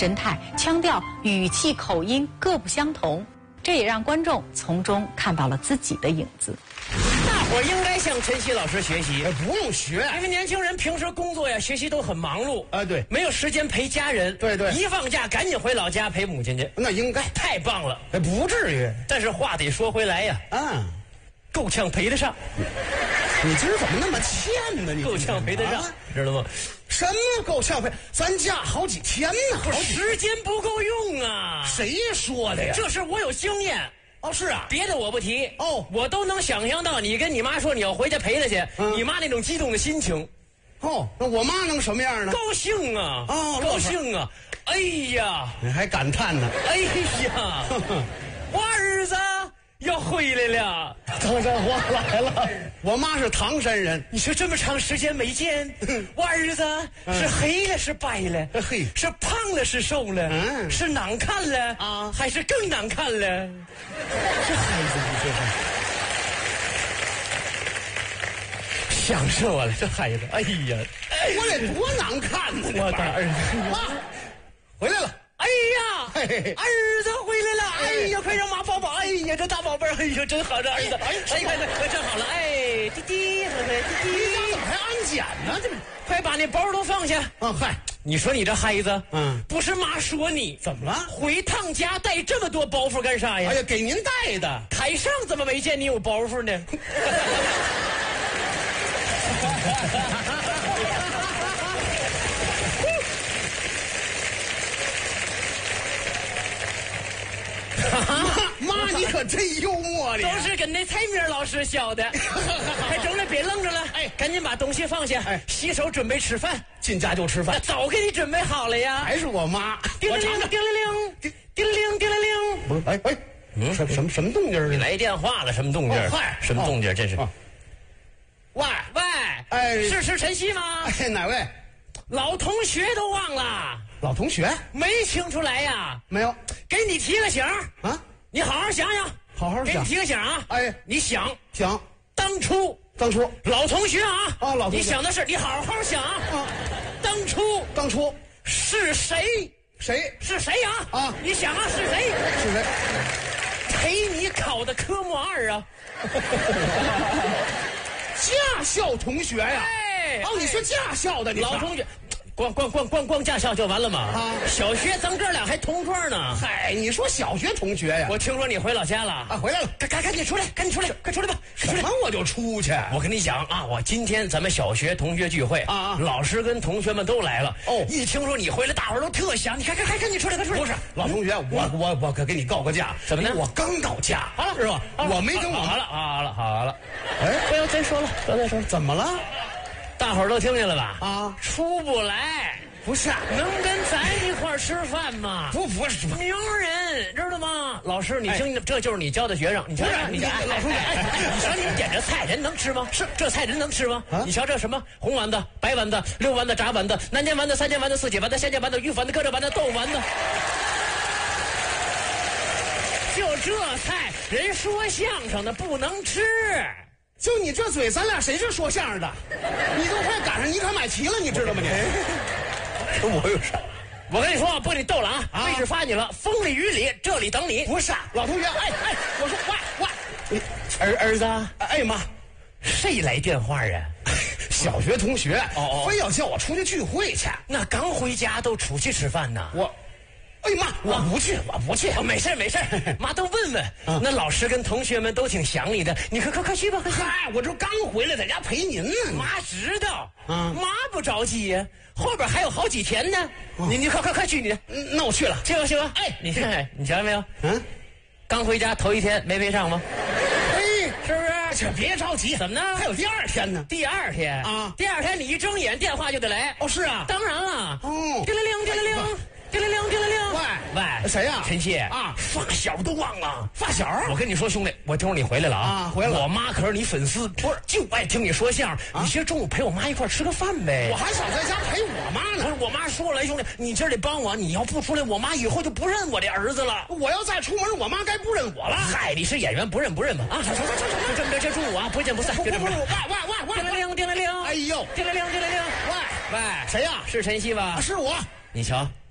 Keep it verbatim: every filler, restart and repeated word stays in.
神态、腔调、语气、口音各不相同，这也让观众从中看到了自己的影子。 大伙儿应该向陈曦老师学习， 不用学， 因为年轻人平时工作呀、学习都很忙碌啊，对， 没有时间陪家人， 对对， 一放假赶紧回老家陪母亲去， 那应该太棒了， 哎，不至于。 但是话得说回来呀， 啊， 够呛赔得上。 你今儿怎么那么欠呢？你够呛赔得上，啊、知道吗？ 什么够呛赔？咱假好几天呢， 不是时间不够用啊！ 谁说的呀？ 这是我有经验。 哦，是啊， 别的我不提哦， 我都能想象到你跟你妈说你要回家陪她去，嗯、你妈那种激动的心情。 哦，那我妈能什么样呢？ 高兴啊！ 哦， 高兴啊！哎呀， 你还感叹呢？ 哎呀，我儿子要回来了， 唐山话来了。我妈是唐山人， 你说这么长时间没见，我儿子是黑了是白了？ 嘿， 是胖了是瘦了？ 嗯， 是难看了啊， 还是更难看了？ 这孩子，你说说，享受啊了，这孩子，哎呀， 我得多难看呢！ 我的儿子， 妈，回来了。 哎呀，嘿嘿儿子回来了！哎呀，快让妈抱抱！哎呀，这大宝贝儿，哎呀，真好，这儿子，哎，哎，快快快，站好了！哎，滴滴，嘿嘿，滴滴， 你怎么还安检呢？这快把那包都放下！ 嗯，嗨， 你说你这孩子， 嗯， 不是妈说你怎么了？ 回趟家带这么多包袱干啥呀？ 哎呀，给您带的。 台上怎么没见你有包袱呢？ 妈，妈，你可真幽默的， 都是跟那蔡明老师学的。还中了，别愣着了，哎，赶紧把东西放下，哎，洗手准备吃饭。 进家就吃饭， 早给你准备好了呀。 还是我妈。 叮铃铃，叮铃铃，叮铃铃，叮铃铃。 不是，哎哎，嗯，什什么什么动静？ 你来电话了？什么动静？ 嗨， 什么动静？这是。 喂喂， 哎， 是是陈曦吗？ 哎，哪位？ 老同学都忘了。 老同学没听出来呀？ 没有， 给你提个醒啊！ 你好好想想， 好好想。 给你提个醒啊！ 哎， 你想想当初， 当初老同学啊！ 啊，老同学， 你想的是，你好好想啊！啊，当初， 当初是谁？ 谁是谁呀？ 啊， 你想啊，是谁？ 是谁？ 陪你考的科目二啊！ 驾校同学呀！ 哎， 哦，你说驾校的，你老同学。光光光光光驾校就完了吗？ 啊， 小学咱哥俩还同桌呢。 嗨，你说小学同学呀？ 我听说你回老家了啊，回来了， 赶赶赶紧出来，赶紧出来，快出来吧！ 什么我就出去？ 我跟你讲啊，我今天咱们小学同学聚会啊啊， 老师跟同学们都来了。 哦， 一听说你回来，大伙儿都特想你，快快快，赶紧出来，快出来！ 不是老同学，我我我可给你告个假， 怎么呢？ 我刚到家， 好了是吧？我没跟我好了好了好了， 哎， 不要再说了，不要再说了， 怎么了？ 大伙儿都听见了吧？ 啊， 出不来。 不是， 能跟咱一块儿吃饭吗？ 不不是， 名人知道吗？老师，你听，这就是你教的学生。你瞧，你瞧， 老师， 你瞧你点这菜，人能吃吗？是这菜人能吃吗？你瞧这什么红丸子、白丸子、溜丸子、炸丸子、南煎丸子、三煎丸子、四喜丸子、鲜煎丸子、鱼丸子、疙瘩丸子、豆丸子，就这菜，人说相声的不能吃。 就你这嘴，咱俩谁是说相声的？你都快赶上尼卡买齐了，你知道吗？你。 我有啥？我跟你说，不跟你逗了啊！啊位置发你了，风里雨里，这里等你。 不是，老同学，哎哎，我说喂喂， 儿儿子， 哎妈， 谁来电话啊？ 小学同学， 哦哦， 非要叫我出去聚会去。 那刚回家都出去吃饭呢。 我，哎妈，我不去，我不去。 没事没事，妈都问问。 啊、 那老师跟同学们都挺想你的，你快快快去吧，快去！ 嗨，我这刚回来，在家陪您呢。 妈知道， 啊， 妈不着急呀，后边还有好几天呢。 哦、 你你快快快去你的， 嗯，那我去了， 去吧去吧。 哎， 你看你瞧见没有？ 嗯， 刚回家头一天没陪上吗？ 哎， 是不是？ 这别着急， 怎么呢？ 还有第二天呢。 第二天啊， 第二天你一睁眼电话就得来。 哦，是啊， 当然了。 哦， 叮铃铃，叮铃铃。叮铃铃，叮铃铃！ 喂喂， 谁呀？ 陈曦啊， 发小都忘了。 发小， 我跟你说，兄弟，我听说你回来了啊！ 啊，回来了。 我妈可是你粉丝，不是就爱听你说相声。你今儿中午陪我妈一块吃个饭呗？ 我还想在家陪我妈呢。 不是，我妈说了，兄弟，你今儿得帮我，你要不出来，我妈以后就不认我这儿子了。 我要再出门，我妈该不认我了。 嗨，你是演员，不认不认吧？啊，行行行行，就这么着，这中午啊，不见不散。 不不不，喂喂喂喂， 叮铃铃，叮铃铃！ 哎呦， 叮铃铃，叮铃铃！ 喂喂， 谁呀？ 是陈曦吧？ 是我。 你瞧。